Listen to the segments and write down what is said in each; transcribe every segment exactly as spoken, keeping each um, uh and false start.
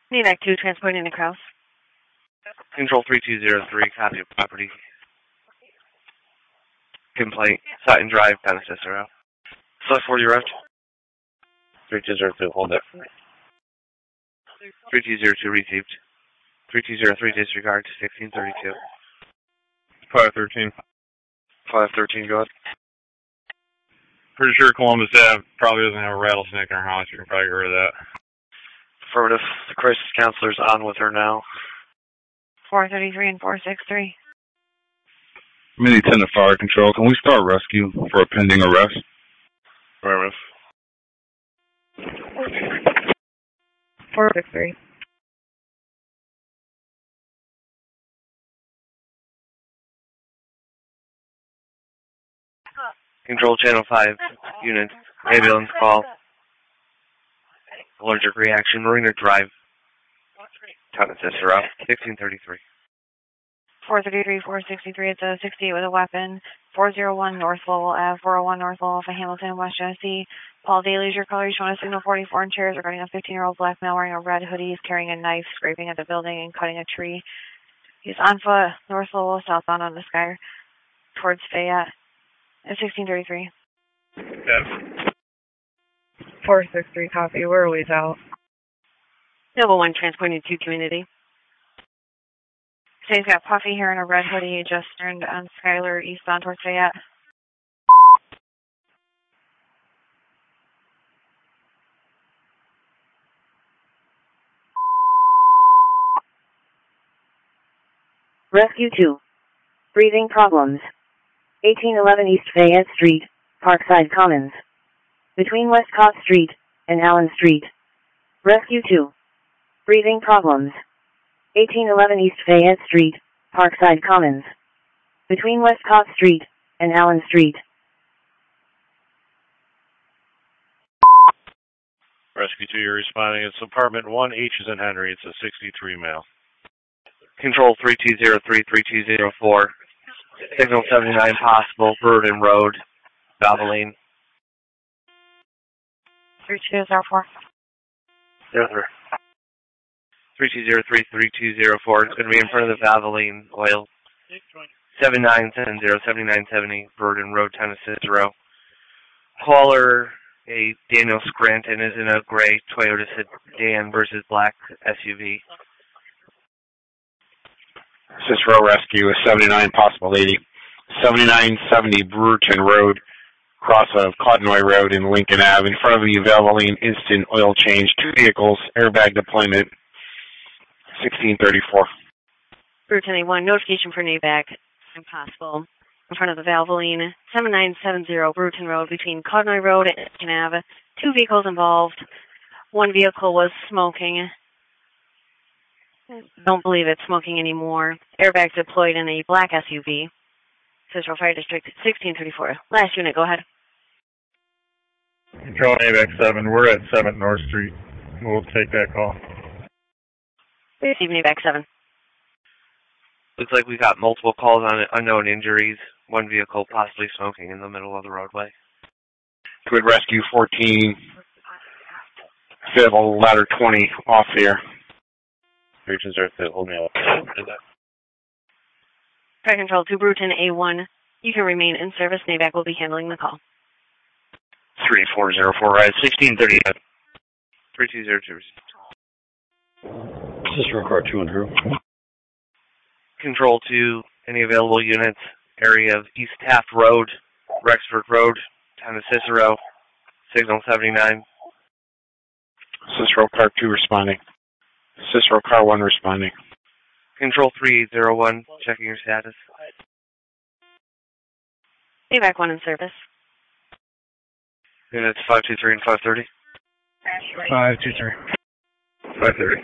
NAVAC two, transporting to Kraus. Control three two zero three, copy of property. Complaint, Sutton Drive, Town of Cicero. Select forty route. three two zero two, hold it. three two zero two received. three two zero three disregard, sixteen thirty-two. five thirteen. five thirteen, go ahead. Pretty sure Columbus Ave probably doesn't have a rattlesnake in our house. You can probably get rid of that. Affirmative. The crisis counselor's on with her now. four thirty-three and four sixty-three. Mini ten to fire control. Can we start rescue for a pending arrest? Affirmative. four sixty-three. Control Channel five, unit, ambulance call. Allergic reaction, Marina Drive, Town of Cicero, sixteen thirty-three. four thirty-three, four sixty-three, it's a sixty-eight with a weapon. four oh one North Lowell Ave, four oh one North Lowell for Hamilton, West Genesee. Paul Daly, your color, showing a signal forty-four in chairs regarding a fifteen-year-old black male wearing a red hoodie. He's carrying a knife, scraping at the building and cutting a tree. He's on foot, North Lowell, southbound on the sky, towards Fayette. At sixteen thirty-three. Yes. four six three, copy. We're a ways out. Noble one, transporting to community. So he's got puffy hair and a red hoodie. He just turned on Schuyler, eastbound towards Fayette. Rescue two. Breathing problems. eighteen eleven East Fayette Street, Parkside Commons. Between Westcott Street and Allen Street. Rescue two. Breathing problems. eighteen eleven East Fayette Street, Parkside Commons. Between Westcott Street and Allen Street. Rescue two, you're responding. It's apartment one, H is in Henry. It's a sixty-three male. Control three two zero three, three two zero four. Signal seventy-nine possible, Burden Road, Valvoline. three two zero four. Zero three. three two zero three, three two zero four. It's going to be in front of the Valvoline oil. seven nine seven zero, seven nine seventy, Burden Road, Town of Cicero. Caller, a Daniel Scranton, is in a gray Toyota sedan versus black S U V. Cicero Rescue is seventy-nine possible eighty. seventy-nine seventy Brewerton Road, cross of Cottonway Road in Lincoln Ave. In front of the Valvoline instant oil change. Two vehicles, airbag deployment, sixteen thirty-four. Brewerton A one, notification for NAVAC, impossible. In front of the Valvoline, seven nine seven zero Brewerton Road between Cottonway Road and Lincoln Ave. Two vehicles involved. One vehicle was smoking. Don't believe it's smoking anymore. Airbag deployed in a black S U V. Cicero Fire District, sixteen thirty-four. Last unit, go ahead. Control NAVAC seven, we're at seventh North Street. We'll take that call. Receive NAVAC seven. Looks like we got multiple calls on unknown injuries. One vehicle possibly smoking in the middle of the roadway. Good Rescue fourteen, Civil Ladder twenty, off here. Regions are to hold me up. Fire Control to Brewerton A one. You can remain in service. NAVAC will be handling the call. three four zero four, right, sixteen thirty-eight. three two zero two. Cicero Car two and Drew. Control to any available units, area of East Taft Road, Rexford Road, Town of Cicero, signal seventy-nine. Cicero Car two responding. Cicero Car one responding. Control three eight zero one, checking your status. NAVAC one in service. Units five two three and five thirty. five two three. five thirty.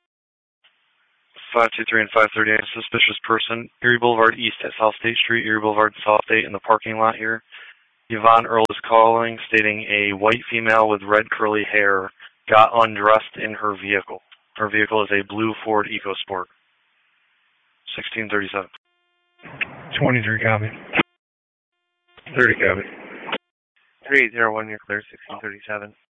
five two three and five thirty, a suspicious person. Erie Boulevard East at South State Street, Erie Boulevard South State in the parking lot here. Yvonne Earl is calling, stating a white female with red curly hair got undressed in her vehicle. Her vehicle is a blue Ford EcoSport. sixteen thirty-seven. twenty-three copy. thirty copy. three eight zero one, you're clear, sixteen thirty-seven.